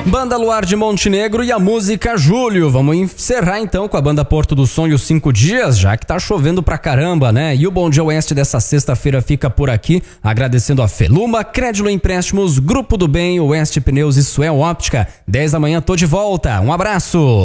Banda Luar de Montenegro e a música Júlio. Vamos encerrar então com a banda Porto do Som e os 5 dias, já que tá chovendo pra caramba, né? E o Bom Dia Oeste dessa sexta-feira fica por aqui, agradecendo a Feluma, Crédito Empréstimos, Grupo do Bem, Oeste Pneus e Suel Óptica. 10 da manhã tô de volta. Um abraço!